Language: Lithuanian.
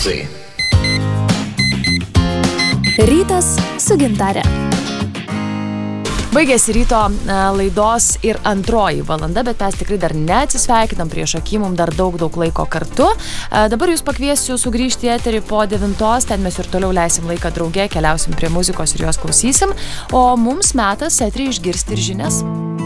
garsai. Rytas su Gintare. Baigėsi ryto laidos ir antroji valanda, bet mes tikrai dar neatsisveikinam, prieš akį mums dar daug laiko kartu. Dabar jūs pakviesiu sugrįžti į eterį po 9, ten mes ir toliau leisim laiką drauge, keliausim prie muzikos ir jos klausysim, o mums metas eterį išgirsti ir žinias.